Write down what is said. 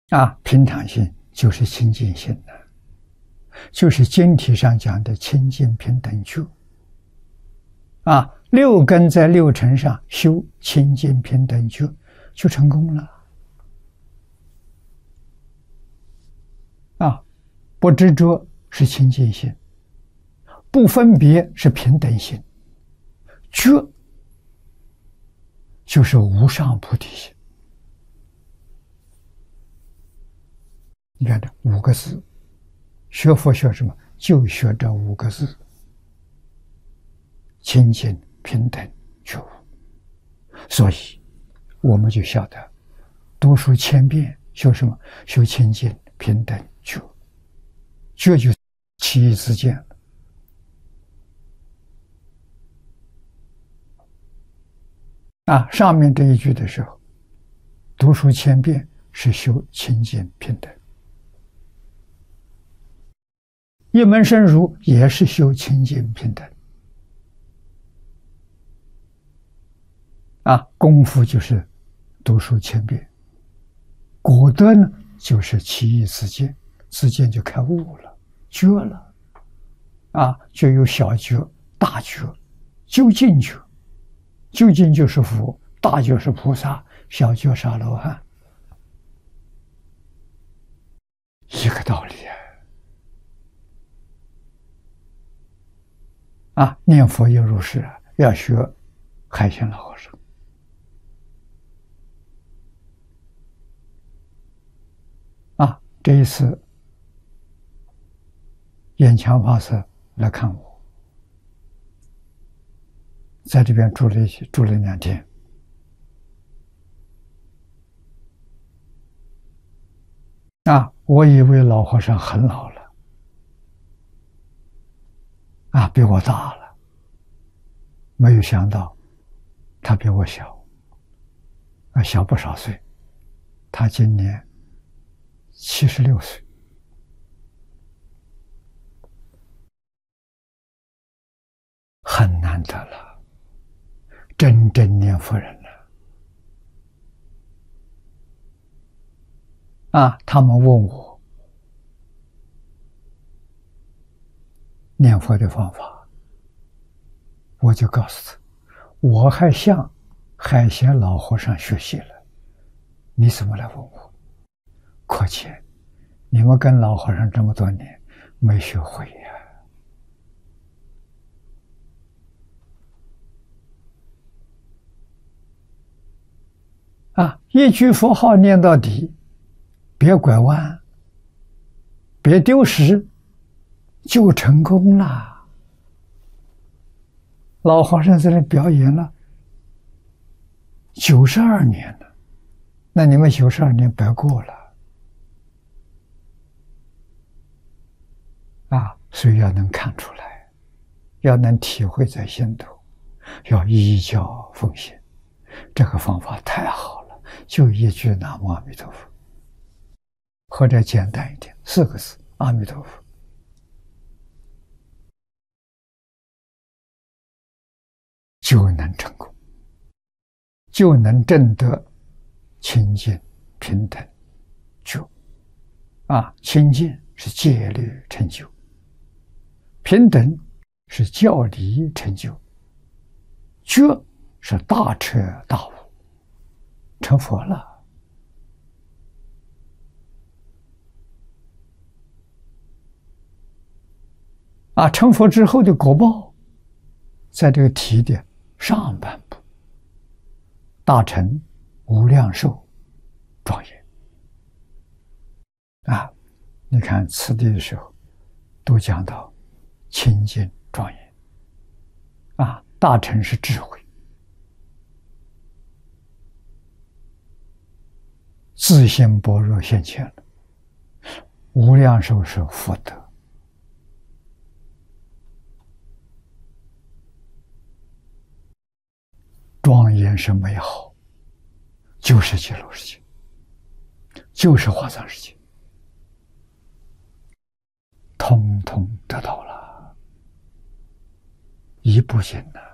平常心就是清净心的，就是经题上讲的清净平等觉。六根在六尘上修清净平等觉，就成功了。不执着是清净心，不分别是平等心，觉就是无上菩提心。你看这五个字，学佛学什么？就学这五个字：清净平等觉悟。所以我们就晓得，读书千遍，修什么？修清净平等觉，觉就其义自见了。上面这一句的时候，读书千遍是修清净平等，一门深入也是修清净平等。功夫就是读书千遍，果德呢就是其义自见，自见就开悟了，觉了，就有小觉、大觉、究竟觉。究竟就是佛，大觉是菩萨，小觉是阿罗汉，一个道理念佛也如是要学海鲜老和尚。这一次眼强法师来看我，在这边住了2天。我以为老和尚很老了，比我大了，没有想到他比我小，小不少岁，他今年76岁。很难得了，真正念佛人了。他们问我念佛的方法，我就告诉他，我还向海贤老和尚学习了，你怎么来问我？可见你们跟老和尚这么多年没学会一句佛号念到底，别拐弯，别丢失，就成功了。老和尚在那表演了92年了，那你们92年白过了所以要能看出来，要能体会在心头，要依教奉行。这个方法太好了，就一句南无阿弥陀佛，或者简单一点4个字阿弥陀佛，就能成功，就能证得清净平等觉。清净是戒律成就，平等是教理成就，觉是大彻大悟，成佛了。成佛之后的果报，在这个题的上半部，大乘无量寿庄严。你看次第的时候都讲到清净庄严。大乘是智慧，自性般若现前了，无量寿是福德。庄严是美好，就是极乐世界，就是华藏世界，通通得到了，一不行了。